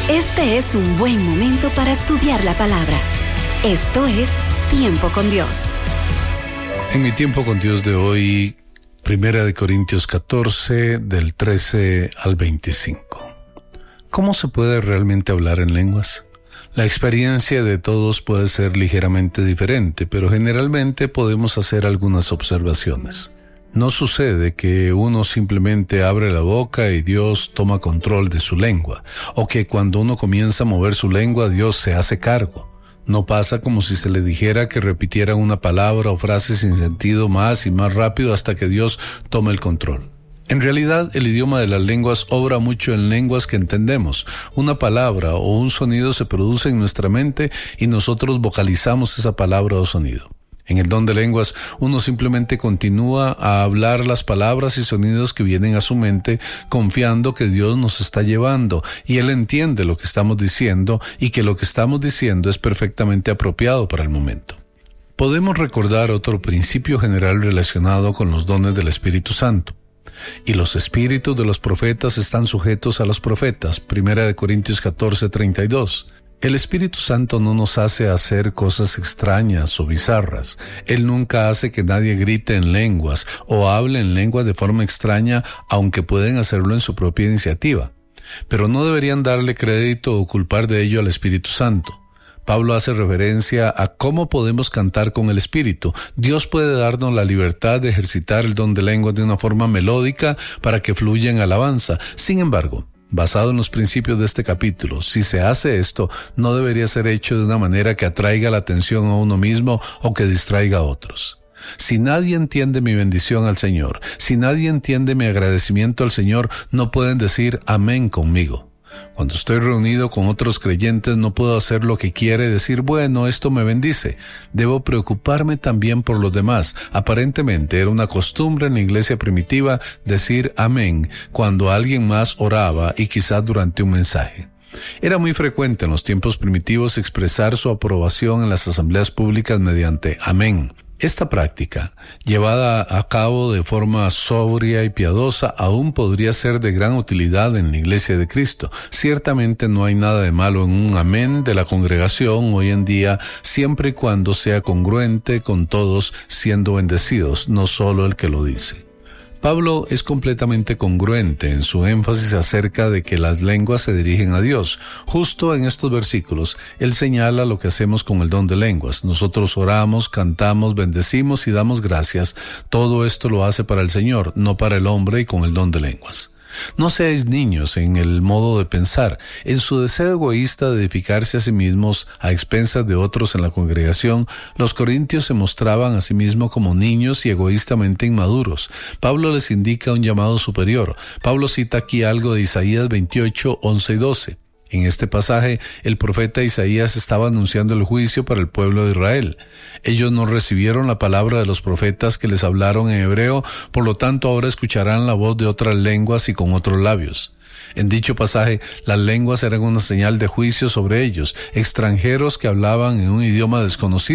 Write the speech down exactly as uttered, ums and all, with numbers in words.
Este es un buen momento para estudiar la palabra. Esto es Tiempo con Dios. En mi tiempo con Dios de hoy, Primera de Corintios catorce, del trece al veinticinco. ¿Cómo se puede realmente hablar en lenguas? La experiencia de todos puede ser ligeramente diferente, pero generalmente podemos hacer algunas observaciones. No sucede que uno simplemente abre la boca y Dios toma control de su lengua, o que cuando uno comienza a mover su lengua, Dios se hace cargo. No pasa como si se le dijera que repitiera una palabra o frase sin sentido más y más rápido hasta que Dios tome el control. En realidad, el idioma de las lenguas obra mucho en lenguas que entendemos. Una palabra o un sonido se produce en nuestra mente y nosotros vocalizamos esa palabra o sonido. En el don de lenguas, uno simplemente continúa a hablar las palabras y sonidos que vienen a su mente, confiando que Dios nos está llevando, y Él entiende lo que estamos diciendo y que lo que estamos diciendo es perfectamente apropiado para el momento. Podemos recordar otro principio general relacionado con los dones del Espíritu Santo. Y los espíritus de los profetas están sujetos a los profetas. Primera de Corintios catorce, treinta y dos. El Espíritu Santo no nos hace hacer cosas extrañas o bizarras. Él nunca hace que nadie grite en lenguas o hable en lenguas de forma extraña, aunque pueden hacerlo en su propia iniciativa. Pero no deberían darle crédito o culpar de ello al Espíritu Santo. Pablo hace referencia a cómo podemos cantar con el Espíritu. Dios puede darnos la libertad de ejercitar el don de lenguas de una forma melódica para que fluya en alabanza. Sin embargo, basado en los principios de este capítulo, si se hace esto, no debería ser hecho de una manera que atraiga la atención a uno mismo o que distraiga a otros. Si nadie entiende mi bendición al Señor, si nadie entiende mi agradecimiento al Señor, no pueden decir amén conmigo. Cuando estoy reunido con otros creyentes, no puedo hacer lo que quiere decir, bueno, esto me bendice. Debo preocuparme también por los demás. Aparentemente era una costumbre en la iglesia primitiva decir amén cuando alguien más oraba y quizás durante un mensaje. Era muy frecuente en los tiempos primitivos expresar su aprobación en las asambleas públicas mediante amén. Esta práctica, llevada a cabo de forma sobria y piadosa, aún podría ser de gran utilidad en la Iglesia de Cristo. Ciertamente no hay nada de malo en un amén de la congregación hoy en día, siempre y cuando sea congruente con todos siendo bendecidos, no solo el que lo dice. Pablo es completamente congruente en su énfasis acerca de que las lenguas se dirigen a Dios. Justo en estos versículos, él señala lo que hacemos con el don de lenguas. Nosotros oramos, cantamos, bendecimos y damos gracias. Todo esto lo hace para el Señor, no para el hombre y con el don de lenguas. No seáis niños en el modo de pensar. En su deseo egoísta de edificarse a sí mismos a expensas de otros en la congregación, los corintios se mostraban a sí mismos como niños y egoístamente inmaduros. Pablo les indica un llamado superior. Pablo cita aquí algo de Isaías veintiocho, once y doce. En este pasaje, el profeta Isaías estaba anunciando el juicio para el pueblo de Israel. Ellos no recibieron la palabra de los profetas que les hablaron en hebreo, por lo tanto ahora escucharán la voz de otras lenguas y con otros labios. En dicho pasaje, las lenguas eran una señal de juicio sobre ellos, extranjeros que hablaban en un idioma desconocido.